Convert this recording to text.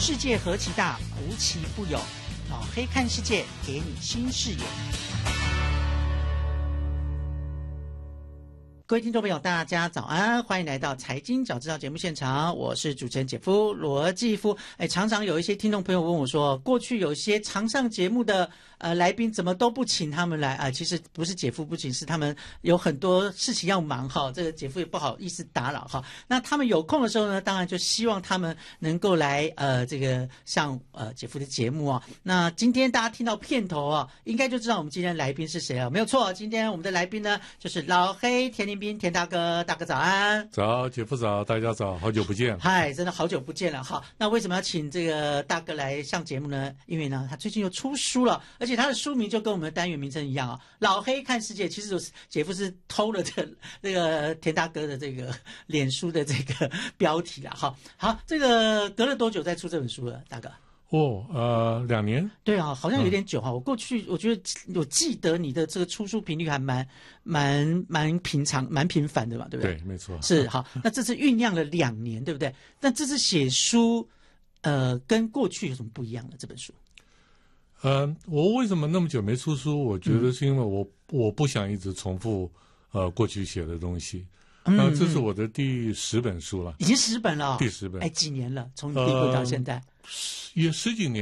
世界何其大，无奇不有。老黑看世界，给你新视野。各位听众朋友，大家早安，欢迎来到财经早知道节目现场，我是主持人姐夫罗继夫。常常有一些听众朋友问我说，过去有些常上节目的来宾怎么都不请他们来其实不是姐夫不请，是他们有很多事情要忙哈，这个姐夫也不好意思打扰哈。那他们有空的时候呢，当然就希望他们能够来这个上姐夫的节目啊。那今天大家听到片头啊，应该就知道我们今天的来宾是谁啊？没有错，今天我们的来宾呢就是老黑田林彬田大哥，大哥早安。 早，姐夫早，大家早，好久不见。 嗨，真的好久不见了哈。那为什么要请这个大哥来上节目呢？因为呢，他最近又出书了，而且他的书名就跟我们的单元名称一样啊，老黑看世界。其实姐夫是偷了这个田大哥的这个脸书的这个标题啦。好，这个隔了多久再出这本书了，大哥 ？2年。 对啊，好像有点久哈。我过去我觉得我记得你的这个出书频率还蛮平常蛮频繁的嘛，对不对？ 对，没错。 是好，那这次酝酿了2年，对不对？那这次写书跟过去有什么不一样的这本书？ 我为什么那么久没出书？我觉得是因为我不想一直重复过去写的东西。这是我的第10本书了， 已经10本了， 第10本。 几年了？从你第一部到现在， 也10几年。